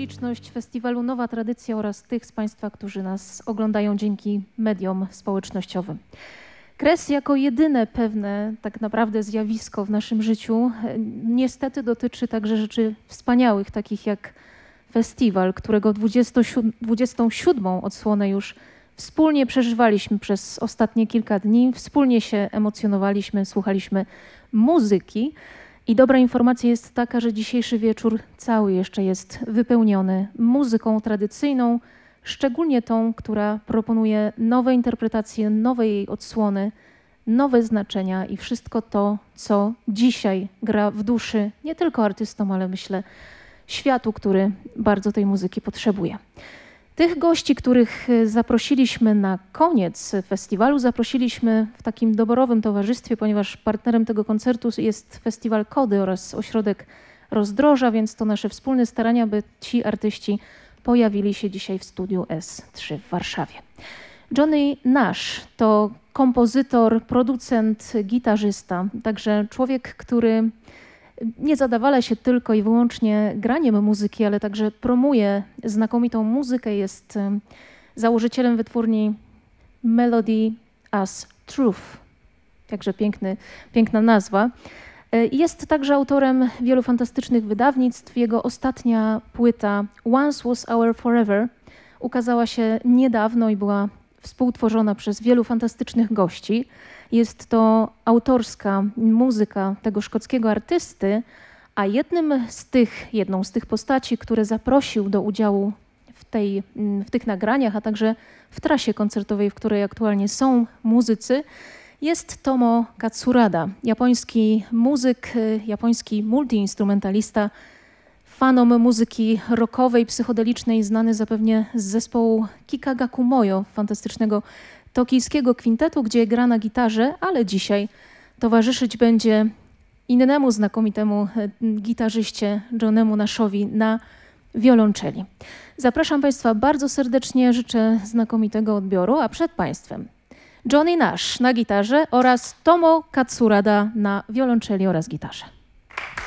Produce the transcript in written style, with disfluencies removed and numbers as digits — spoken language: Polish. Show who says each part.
Speaker 1: okoliczność festiwalu Nowa Tradycja oraz tych z Państwa, którzy nas oglądają dzięki mediom społecznościowym. Kres jako jedyne pewne tak naprawdę zjawisko w naszym życiu niestety dotyczy także rzeczy wspaniałych, takich jak festiwal, którego 27. odsłonę już wspólnie przeżywaliśmy przez ostatnie kilka dni, wspólnie się emocjonowaliśmy, słuchaliśmy muzyki. I dobra informacja jest taka, że dzisiejszy wieczór cały jeszcze jest wypełniony muzyką tradycyjną, szczególnie tą, która proponuje nowe interpretacje, nowe jej odsłony, nowe znaczenia i wszystko to, co dzisiaj gra w duszy nie tylko artystom, ale myślę światu, który bardzo tej muzyki potrzebuje. Tych gości, których zaprosiliśmy na koniec festiwalu, zaprosiliśmy w takim doborowym towarzystwie, ponieważ partnerem tego koncertu jest Festiwal Kody oraz Ośrodek Rozdroża, więc to nasze wspólne starania, by ci artyści pojawili się dzisiaj w studiu S3 w Warszawie. Johnny Nash to kompozytor, producent, gitarzysta, także człowiek, który nie zadawala się tylko i wyłącznie graniem muzyki, ale także promuje znakomitą muzykę. Jest założycielem wytwórni Melody as Truth, także piękna nazwa. Jest także autorem wielu fantastycznych wydawnictw. Jego ostatnia płyta Once Was Our Forever ukazała się niedawno i była współtworzona przez wielu fantastycznych gości. Jest to autorska muzyka tego szkockiego artysty, a jedną z tych postaci, które zaprosił do udziału w tych nagraniach, a także w trasie koncertowej, w której aktualnie są muzycy, jest Tomo Katsurada, japoński muzyk, japoński multiinstrumentalista, fanom muzyki rockowej, psychodelicznej, znany zapewne z zespołu Kikagaku-moyo, fantastycznego tokijskiego kwintetu, gdzie gra na gitarze, ale dzisiaj towarzyszyć będzie innemu znakomitemu gitarzyście Johnemu Nashowi na wiolonczeli. Zapraszam Państwa bardzo serdecznie, życzę znakomitego odbioru, a przed Państwem Johnny Nash na gitarze oraz Tomo Katsurada na wiolonczeli oraz gitarze.